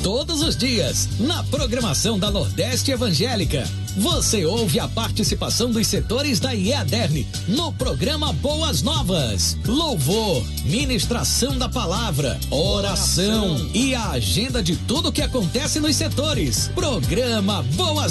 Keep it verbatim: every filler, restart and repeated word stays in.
Todos os dias, na programação da Nordeste Evangélica, você ouve a participação dos setores da I E A D E R N no programa Boas Novas, louvor, ministração da palavra, oração e a agenda de tudo que acontece nos setores. Programa Boas